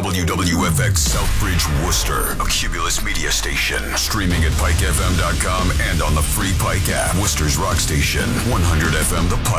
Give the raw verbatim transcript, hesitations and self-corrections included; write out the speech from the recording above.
W W F X Southbridge, Worcester, a Cumulus media station. Streaming at Pike F M dot com and on the free Pike app. Worcester's rock station, one hundred F M The Pike.